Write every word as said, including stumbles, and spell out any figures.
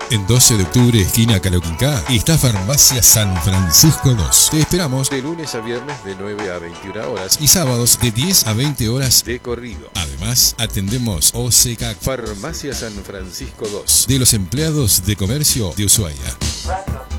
En doce de octubre, esquina Caloquincá, está Farmacia San Francisco dos. Te esperamos de lunes a viernes de nueve a veintiuna horas y sábados de diez a veinte horas de corrido. Además, atendemos O C C A Farmacia San Francisco dos de los empleados de comercio de Ushuaia.